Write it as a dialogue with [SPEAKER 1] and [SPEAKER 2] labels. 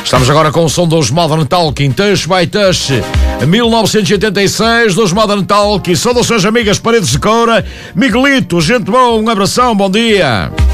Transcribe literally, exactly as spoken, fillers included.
[SPEAKER 1] Estamos agora com o som dos Modern Talking, Touch by Touch, mil novecentos e oitenta e seis, dos Modern Talking. Saudações amigas, Paredes de Coura. Miguelito, gente bom, um abração, bom dia.